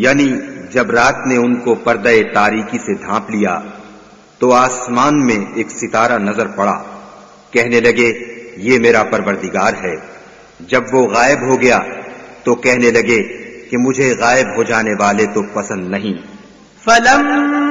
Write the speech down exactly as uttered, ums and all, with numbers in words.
यानी जब रात ने उनको पर्दे तारीकी से ढांप लिया तो आसमान में एक सितारा नजर पड़ा। कहने लगे ये मेरा परवरदिगार है। जब वो गायब हो गया तो कहने लगे कि मुझे गायब हो जाने वाले तो पसंद नहीं। फलम